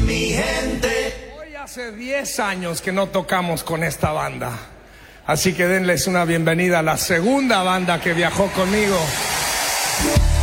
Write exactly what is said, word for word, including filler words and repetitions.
mi gente. Hoy hace diez años que no tocamos con esta banda. Así que denles una bienvenida a la segunda banda que viajó conmigo.